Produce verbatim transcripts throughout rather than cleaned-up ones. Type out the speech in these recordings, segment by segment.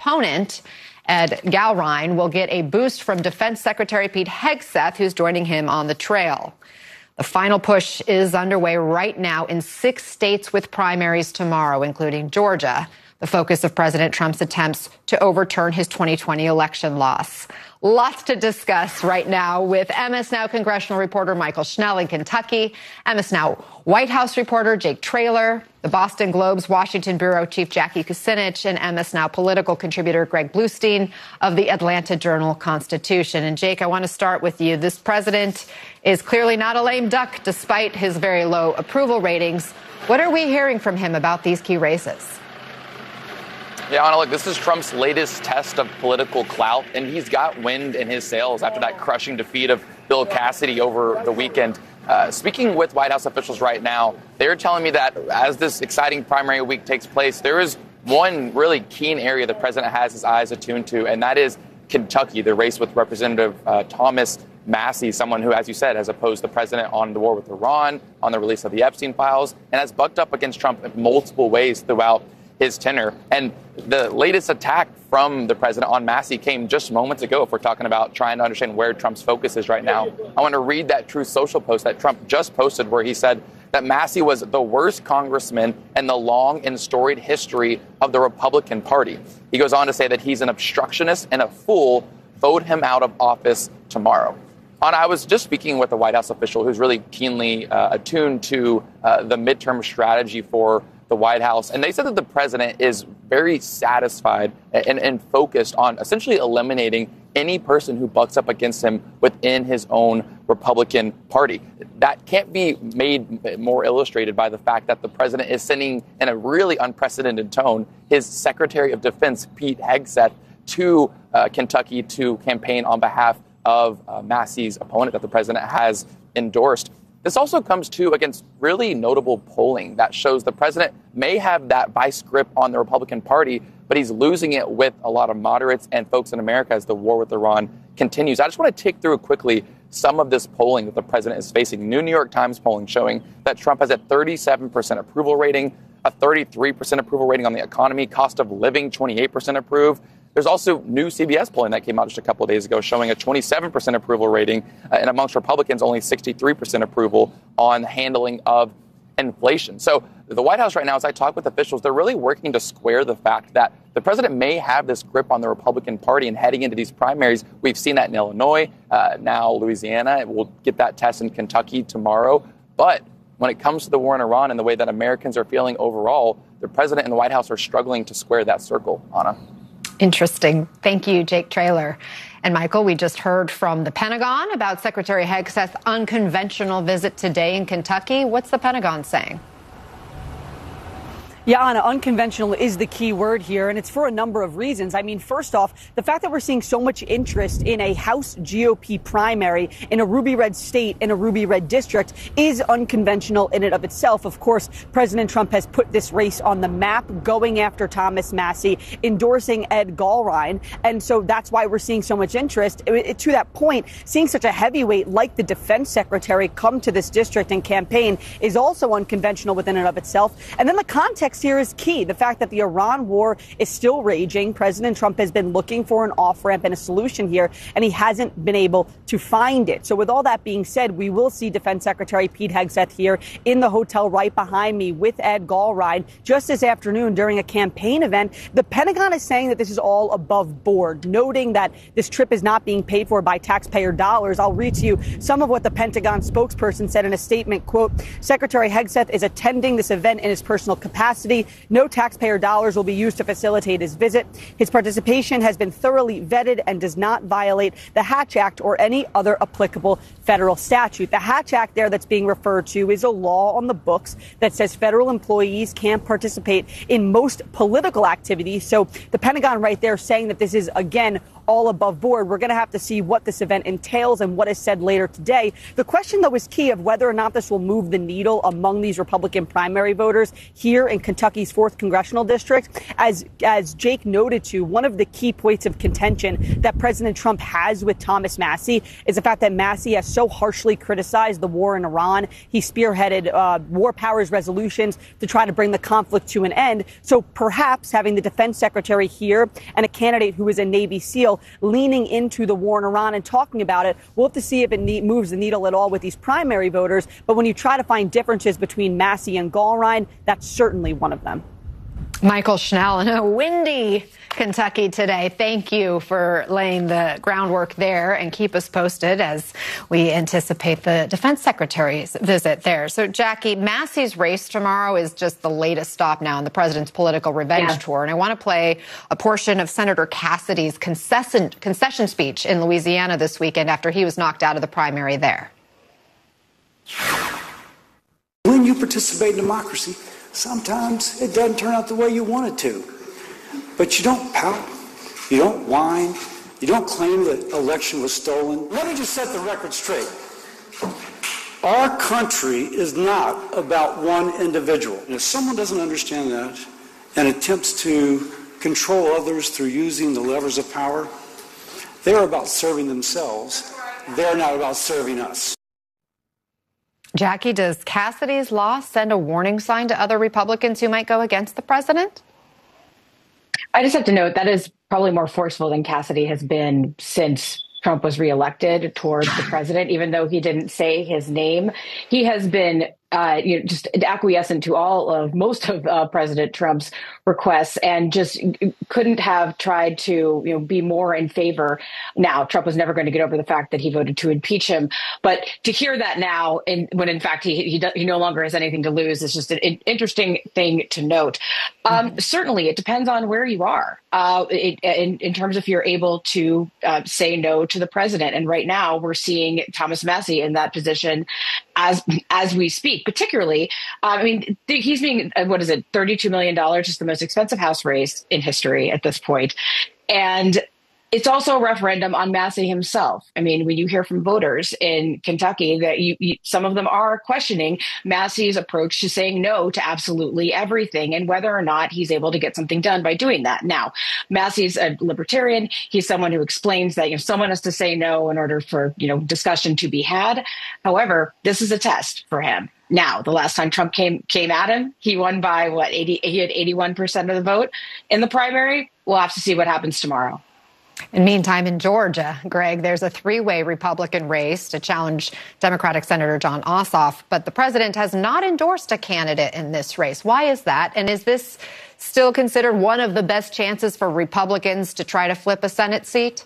opponent, Ed Galrine, will get a boost from Defense Secretary Pete Hegseth, who's joining him on the trail. The final push is underway right now in six states with primaries tomorrow, including Georgia, the focus of President Trump's attempts to overturn his twenty twenty election loss. Lots to discuss right now with M S Now congressional reporter Michael Schnell in Kentucky, M S Now White House reporter Jake Traylor, the Boston Globe's Washington bureau chief Jackie Kucinich, and M S Now political contributor Greg Bluestein of the Atlanta Journal-Constitution. And Jake, I want to start with you. This president is clearly not a lame duck despite his very low approval ratings. What are we hearing from him about these key races? Yeah, Anna, look, this is Trump's latest test of political clout, and he's got wind in his sails after that crushing defeat of Bill Cassidy over the weekend. Uh, speaking with White House officials right now, they're telling me that as this exciting primary week takes place, there is one really keen area the president has his eyes attuned to, and that is Kentucky, the race with Representative uh, Thomas Massie, someone who, as you said, has opposed the president on the war with Iran, on the release of the Epstein files, and has bucked up against Trump in multiple ways throughout his tenure. And the latest attack from the president on Massie came just moments ago. If we're talking about trying to understand where Trump's focus is right now, I want to read that Truth Social post that Trump just posted, where he said that Massie was the worst congressman in the long and storied history of the Republican Party. He goes on to say that he's an obstructionist and a fool. Vote him out of office tomorrow. Anna, I was just speaking with a White House official who's really keenly uh, attuned to uh, the midterm strategy for the White House, and they said that the president is very satisfied and, and focused on essentially eliminating any person who bucks up against him within his own Republican Party. That can't be made more illustrated by the fact that the president is sending, in a really unprecedented tone, his Secretary of Defense, Pete Hegseth, to uh, Kentucky to campaign on behalf of uh, Massie's opponent that the president has endorsed. This also comes, too, against really notable polling that shows the president may have that vice grip on the Republican Party, but he's losing it with a lot of moderates and folks in America as the war with Iran continues. I just want to tick through quickly some of this polling that the president is facing. New New York Times polling showing that Trump has a thirty-seven percent approval rating, a thirty-three percent approval rating on the economy, cost of living, twenty-eight percent approve. There's also new C B S polling that came out just a couple of days ago showing a twenty-seven percent approval rating, uh, and amongst Republicans, only sixty-three percent approval on handling of inflation. So the White House right now, as I talk with officials, they're really working to square the fact that the president may have this grip on the Republican Party, and heading into these primaries, we've seen that in Illinois, uh, now Louisiana. We'll get that test in Kentucky tomorrow. But when it comes to the war in Iran and the way that Americans are feeling overall, the president and the White House are struggling to square that circle, Anna. Interesting. Thank you, Jake Traylor. And Michael, we just heard from the Pentagon about Secretary Hegseth's unconventional visit today in Kentucky. What's the Pentagon saying? Yeah, Anna, unconventional is the key word here, and it's for a number of reasons. I mean, first off, the fact that we're seeing so much interest in a House G O P primary in a ruby red state, in a ruby red district, is unconventional in and of itself. Of course, President Trump has put this race on the map, going after Thomas Massie, endorsing Ed Galrine, and so that's why we're seeing so much interest. It, it, to that point, seeing such a heavyweight like the defense secretary come to this district and campaign is also unconventional within and of itself. And then the context here is key. The fact that the Iran war is still raging. President Trump has been looking for an off-ramp and a solution here, and he hasn't been able to find it. So with all that being said, we will see Defense Secretary Pete Hegseth here in the hotel right behind me with Ed Galrine just this afternoon during a campaign event. The Pentagon is saying that this is all above board, noting that this trip is not being paid for by taxpayer dollars. I'll read to you some of what the Pentagon spokesperson said in a statement. Quote, Secretary Hegseth is attending this event in his personal capacity. No taxpayer dollars will be used to facilitate his visit. His participation has been thoroughly vetted and does not violate the Hatch Act or any other applicable federal statute. The Hatch Act there that's being referred to is a law on the books that says federal employees can't participate in most political activities. So the Pentagon right there saying that this is, again, all above board. We're going to have to see what this event entails and what is said later today. The question, though, is key of whether or not this will move the needle among these Republican primary voters here in Kentucky's fourth congressional district. As, as Jake noted to, one of the key points of contention that President Trump has with Thomas Massie is the fact that Massie has so harshly criticized the war in Iran. He spearheaded uh, war powers resolutions to try to bring the conflict to an end. So perhaps having the defense secretary here and a candidate who is a Navy SEAL leaning into the war in Iran and talking about it, we'll have to see if it ne- moves the needle at all with these primary voters. But when you try to find differences between Massie and Gallrein, that's certainly one of them. Michael Schnell in a windy Kentucky today. Thank you for laying the groundwork there, and keep us posted as we anticipate the defense secretary's visit there. So, Jackie, Massie's race tomorrow is just the latest stop now in the president's political revenge yeah. tour. And I want to play a portion of Senator Cassidy's concession, concession speech in Louisiana this weekend after he was knocked out of the primary there. When you participate in democracy, sometimes it doesn't turn out the way you want it to. But you don't pout, you don't whine, you don't claim that the election was stolen. Let me just set the record straight. Our country is not about one individual. And if someone doesn't understand that and attempts to control others through using the levers of power, they're about serving themselves. They're not about serving us. Jackie, does Cassidy's loss send a warning sign to other Republicans who might go against the president? I just have to note that is probably more forceful than Cassidy has been since Trump was reelected towards the president, even though he didn't say his name. He has been uh, you know, just acquiescent to all of most of uh, President Trump's requests, and just couldn't have tried to, you know, be more in favor. Now, Trump was never going to get over the fact that he voted to impeach him, but to hear that now, in, when in fact he he, do, he no longer has anything to lose, is just an, an interesting thing to note. Um, mm-hmm. Certainly, it depends on where you are uh, it, in, in terms of if you're able to uh, say no to the president. And right now, we're seeing Thomas Massie in that position as as we speak. Particularly, I mean, he's being, what is it, thirty-two million dollars, just the most expensive House race in history at this point. And it's also a referendum on Massie himself. I mean, when you hear from voters in Kentucky that you, you, some of them are questioning Massie's approach to saying no to absolutely everything and whether or not he's able to get something done by doing that. Now, Massie's a libertarian. He's someone who explains that, you know, someone has to say no in order for, you know, discussion to be had. However, this is a test for him. Now, the last time Trump came came at him, he won by what, eighty, he had eighty-one percent of the vote in the primary. We'll have to see what happens tomorrow. And meantime, in Georgia, Greg, there's a three-way Republican race to challenge Democratic Senator Jon Ossoff, but the president has not endorsed a candidate in this race. Why is that? And is this still considered one of the best chances for Republicans to try to flip a Senate seat?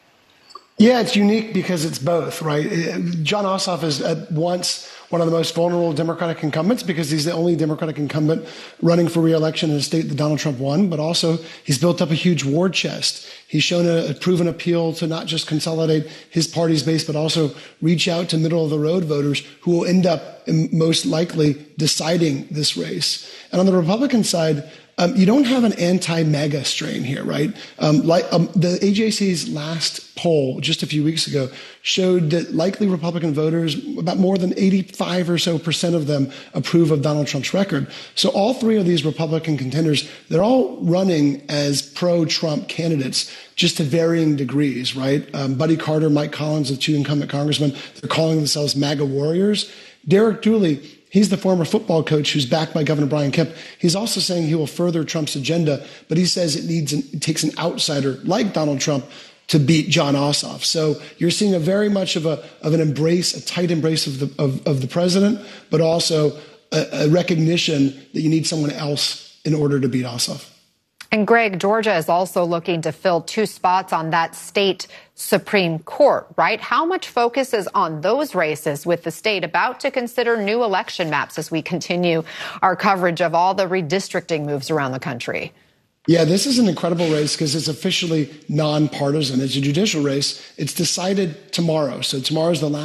Yeah, it's unique because it's both, right? Jon Ossoff is at once one of the most vulnerable Democratic incumbents because he's the only Democratic incumbent running for re-election in a state that Donald Trump won, but also he's built up a huge war chest. He's shown a, a proven appeal to not just consolidate his party's base, but also reach out to middle-of-the-road voters who will end up most likely deciding this race. And on the Republican side, Um, you don't have an anti-MAGA strain here, right? Um, like um, the A J C's last poll just a few weeks ago showed that likely Republican voters, about more than eighty-five or so percent of them approve of Donald Trump's record. So all three of these Republican contenders, they're all running as pro-Trump candidates, just to varying degrees, right? Um, Buddy Carter, Mike Collins, the two incumbent congressmen, they're calling themselves MAGA warriors. Derek Dooley, he's the former football coach who's backed by Governor Brian Kemp. He's also saying he will further Trump's agenda, but he says it needs an, it takes an outsider like Donald Trump to beat Jon Ossoff. So you're seeing a very much of a of an embrace, a tight embrace of the of, of the president, but also a, a recognition that you need someone else in order to beat Ossoff. And Greg, Georgia is also looking to fill two spots on that state Supreme Court, right? How much focus is on those races with the state about to consider new election maps as we continue our coverage of all the redistricting moves around the country? Yeah, this is an incredible race because it's officially nonpartisan. It's a judicial race. It's decided tomorrow. So tomorrow is the last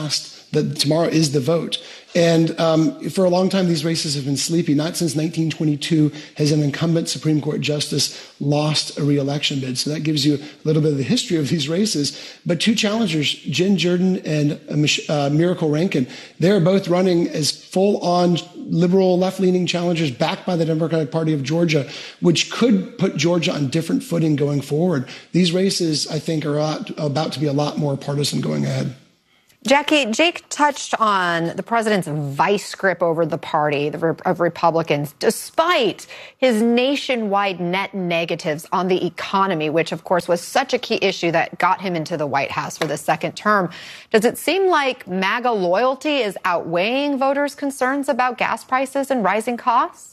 that tomorrow is the vote. And um, for a long time, these races have been sleepy. Not since nineteen twenty-two has an incumbent Supreme Court justice lost a re-election bid. So that gives you a little bit of the history of these races. But two challengers, Jen Jordan and uh, Miracle Rankin, they're both running as full-on liberal, left-leaning challengers backed by the Democratic Party of Georgia, which could put Georgia on different footing going forward. These races, I think, are about to be a lot more partisan going ahead. Jackie, Jake touched on the president's vice grip over the party of Republicans, despite his nationwide net negatives on the economy, which, of course, was such a key issue that got him into the White House for the second term. Does it seem like MAGA loyalty is outweighing voters' concerns about gas prices and rising costs?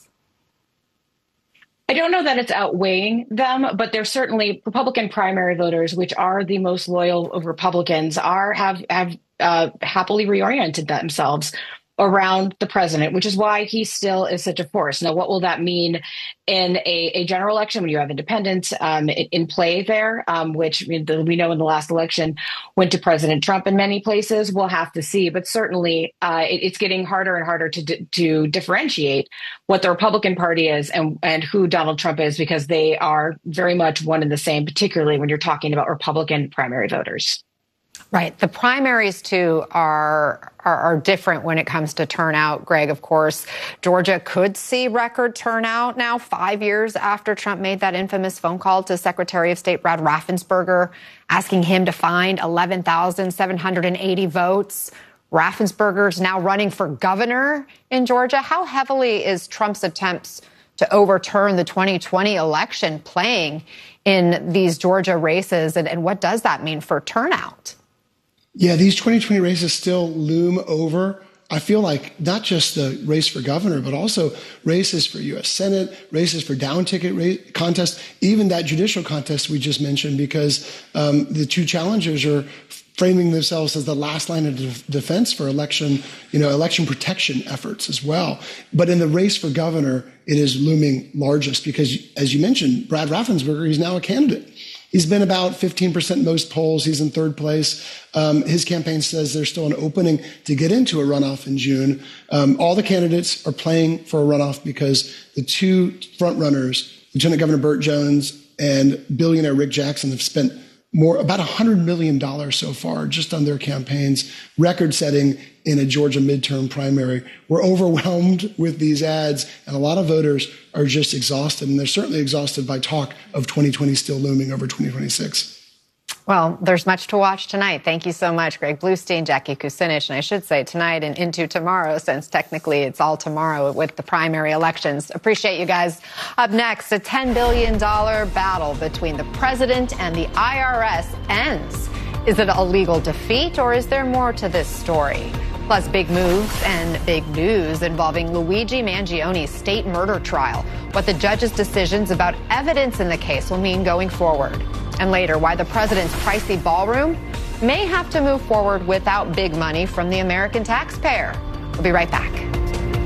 I don't know that it's outweighing them, but there's certainly Republican primary voters, which are the most loyal of Republicans, are have have uh, happily reoriented themselves around the president, which is why he still is such a force. Now, what will that mean in a, a general election when you have independents um, in, in play there, um, which we know in the last election went to President Trump in many places? We'll have to see. But certainly uh, it, it's getting harder and harder to to differentiate what the Republican Party is and, and who Donald Trump is, because they are very much one and the same, particularly when you're talking about Republican primary voters. Right. The primaries, too, are, are are different when it comes to turnout, Greg. Of course, Georgia could see record turnout now, five years after Trump made that infamous phone call to Secretary of State Brad Raffensperger, asking him to find eleven thousand seven hundred eighty votes. Raffensperger's now running for governor in Georgia. How heavily is Trump's attempts to overturn the twenty twenty election playing in these Georgia races, and, and what does that mean for turnout? Yeah, these twenty twenty races still loom over. I feel like not just the race for governor, but also races for U S Senate, races for down ticket race, contest, even that judicial contest we just mentioned, because um, the two challengers are framing themselves as the last line of de- defense for election, you know, election protection efforts as well. But in the race for governor, it is looming largest because, as you mentioned, Brad Raffensperger, he's now a candidate. He's been about fifteen percent most polls. He's in third place. Um, his campaign says there's still an opening to get into a runoff in June. Um, all the candidates are playing for a runoff because the two front runners, Lieutenant Governor Burt Jones and billionaire Rick Jackson, have spent more, about one hundred million dollars so far just on their campaigns, record-setting in a Georgia midterm primary. We're overwhelmed with these ads, and a lot of voters are just exhausted, and they're certainly exhausted by talk of twenty twenty still looming over twenty twenty-six. Well, there's much to watch tonight. Thank you so much, Greg Bluestein, Jackie Kucinich, and I should say tonight and into tomorrow, since technically it's all tomorrow with the primary elections. Appreciate you guys. Up next, a ten billion dollars battle between the president and the I R S ends. Is it a legal defeat, or is there more to this story? Plus, big moves and big news involving Luigi Mangione's state murder trial, what the judge's decisions about evidence in the case will mean going forward. And later, why the president's pricey ballroom may have to move forward without big money from the American taxpayer. We'll be right back.